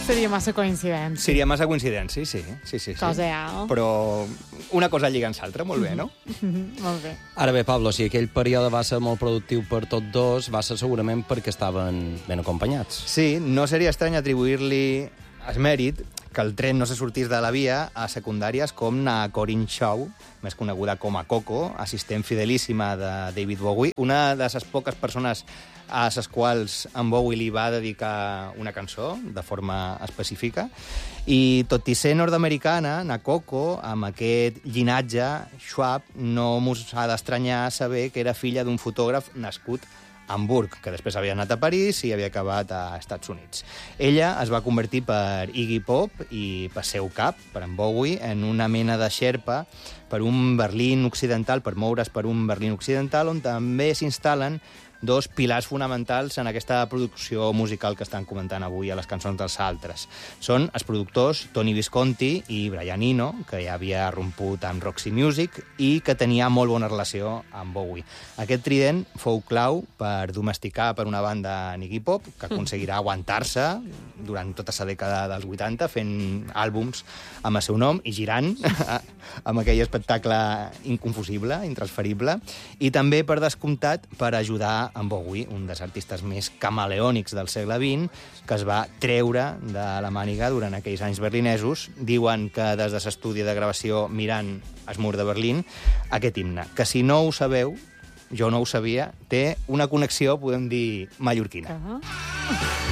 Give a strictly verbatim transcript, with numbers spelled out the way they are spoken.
Seria massa coincidència. Seria massa coincidència, sí. sí, sí, sí. Cosa ja, no? Però una cosa lliga amb l'altra, molt bé, no? Molt bé. Ara bé, Pablo, si aquell període va ser molt productiu per tots dos, va ser segurament perquè estaven ben acompanyats. Sí, no seria estrany atribuir-li el mèrit que el tren no se sortís de la via a secundàries com na Corinne Shaw, més coneguda com a Coco, assistent fidelíssima de David Bowie, una de les poques persones a les quals en Bowie li va dedicar una cançó de forma específica. I tot i ser nord-americana, na Coco, amb aquest llinatge, Schwab, no mos ha d'estranyar saber que era filla d'un fotògraf nascut a Hamburg, que després havia anat a París i havia acabat a Estats Units. Ella es va convertir per Iggy Pop i per seu cap, per en Bowie, en una mena de xerpa per un Berlín occidental, per moure's per un Berlín occidental, on també s'instal·len dos pilars fonamentals en aquesta producció musical que estan comentant avui a les cançons dels altres. Són els productors Tony Visconti i Brian Eno, que ja havia romput amb Roxy Music i que tenia molt bona relació amb Bowie. Aquest trident fou clau per domesticar per una banda en Iggy Pop, que aconseguirà aguantar-se durant tota la dècada dels vuitanta, fent àlbums amb el seu nom i girant amb aquell espectacle inconfusible, intransferible, i també, per descomptat, per ajudar en Bowie, un dels artistes més camaleònics del segle vint, que es va treure de la màniga durant aquells anys berlinesos. Diuen que des de l'estudi de gravació mirant el mur de Berlín, aquest himne, que si no ho sabeu, jo no ho sabia, té una connexió, podem dir, mallorquina. Uh -huh.